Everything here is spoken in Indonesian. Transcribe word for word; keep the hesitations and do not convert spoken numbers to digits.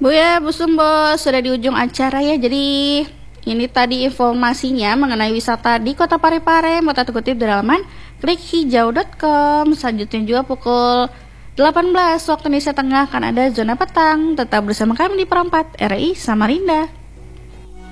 Bu ya, Bu Sumbo, sudah di ujung acara ya. Jadi ini tadi informasinya mengenai wisata di Kota Parepare. Mau tak kutip dari laman klik hijau dot com. Selanjutnya juga pukul delapan belas waktu Indonesia Tengah akan ada zona petang. Tetap bersama kami di Perempat R I Samarinda.